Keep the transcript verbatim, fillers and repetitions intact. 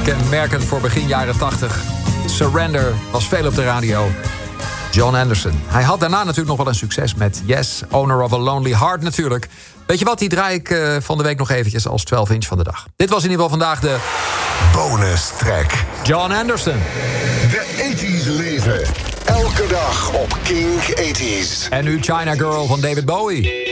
Kenmerkend voor begin jaren tachtig. Surrender was veel op de radio. John Anderson. Hij had daarna natuurlijk nog wel een succes met Yes, Owner of a Lonely Heart natuurlijk. Weet je wat, die draai ik uh, van de week nog eventjes als twaalf inch van de dag. Dit was in ieder geval vandaag de... bonus track. John Anderson. De tachtiger leven. Elke dag op King tachtig. En nu China Girl van David Bowie.